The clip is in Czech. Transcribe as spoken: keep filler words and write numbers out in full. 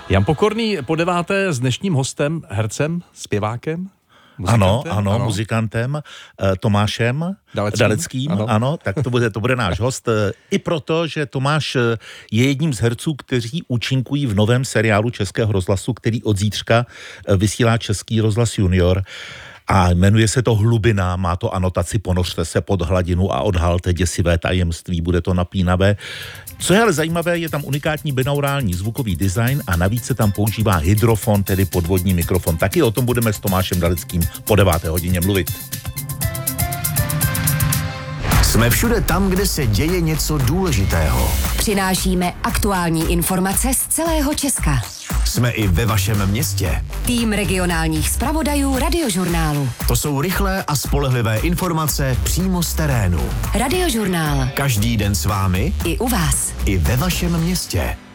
Jan Pokorný po deváté s dnešním hostem, hercem, zpěvákem? Ano, ano, ano, muzikantem, Tomášem Daleckým, Daleckým ano. ano, tak to bude, to bude náš host. I proto, že Tomáš je jedním z herců, kteří účinkují v novém seriálu Českého rozhlasu, který od zítřka vysílá Český rozhlas Junior. A jmenuje se to Hlubina, má to anotaci Ponořte se pod hladinu a odhalte děsivé tajemství, bude to napínavé. Co je ale zajímavé, je tam unikátní binaurální zvukový design a navíc se tam používá hydrofon, tedy podvodní mikrofon. Taky o tom budeme s Tomášem Daleckým po deváté hodině mluvit. Jsme všude tam, kde se děje něco důležitého. Přinášíme aktuální informace z celého Česka. Jsme i ve vašem městě. Tým regionálních zpravodajů Radiožurnálu. To jsou rychlé a spolehlivé informace přímo z terénu. Radiožurnál. Každý den s vámi i u vás. I ve vašem městě.